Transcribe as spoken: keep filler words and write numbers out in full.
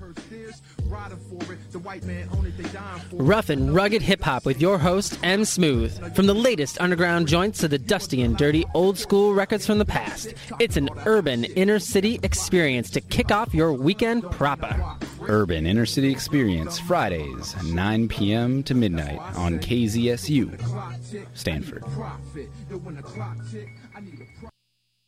Rough and rugged hip-hop with your host, M. Smooth. From the latest underground joints to the dusty and dirty old-school records from the past, it's an urban inner-city experience to kick off your weekend proper. Urban Inner City Experience, Fridays, nine p.m. to midnight on K Z S U, Stanford.